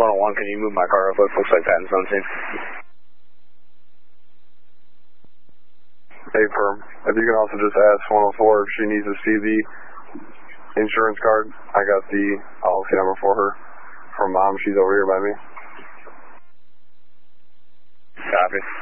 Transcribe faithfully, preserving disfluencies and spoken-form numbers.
one oh one, can you move my car over? It looks like Patton's on scene. Hey, firm. If you can also just ask one oh four if she needs to see the insurance card. I got the policy number for her from Mom. She's over here by me. Copy.